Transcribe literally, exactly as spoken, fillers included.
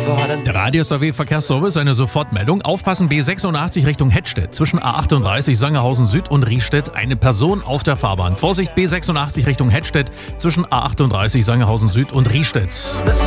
Der Radius A W Verkehrsservice, eine Sofortmeldung. Aufpassen, B sechsundachtzig Richtung Hettstedt. Zwischen A achtunddreißig Sangerhausen Süd und Riestedt eine Person auf der Fahrbahn. Vorsicht, B sechsundachtzig Richtung Hettstedt. Zwischen A achtunddreißig Sangerhausen Süd und Riestedt.